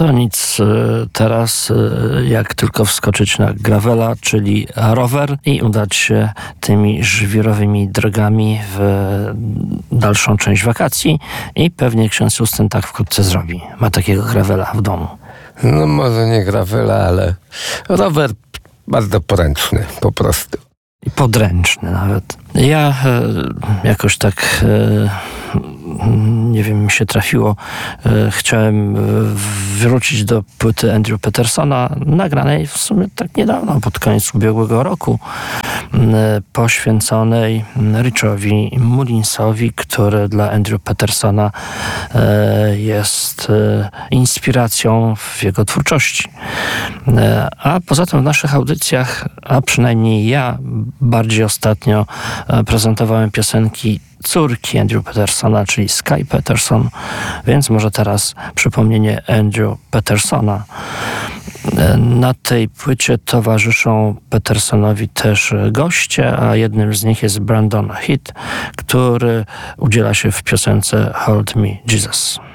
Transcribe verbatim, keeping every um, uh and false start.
To nic teraz, jak tylko wskoczyć na gravela, czyli rower i udać się tymi żwirowymi drogami w dalszą część wakacji i pewnie ksiądz Justyn tak wkrótce zrobi. Ma takiego gravela w domu. No może nie gravela, ale rower bardzo poręczny po prostu. I podręczny nawet. Ja e, jakoś tak e, nie wiem, mi się trafiło. E, chciałem wrócić do płyty Andrew Petersona, nagranej w sumie tak niedawno, pod koniec ubiegłego roku, e, poświęconej Richowi Mullinsowi, który dla Andrew Petersona e, jest e, inspiracją w jego twórczości. E, a poza tym w naszych audycjach, a przynajmniej ja bardziej ostatnio prezentowałem piosenki córki Andrew Petersona, czyli Sky Peterson, więc może teraz przypomnienie Andrew Petersona. Na tej płycie towarzyszą Petersonowi też goście, a jednym z nich jest Brandon Heath, który udziela się w piosence Hold Me Jesus.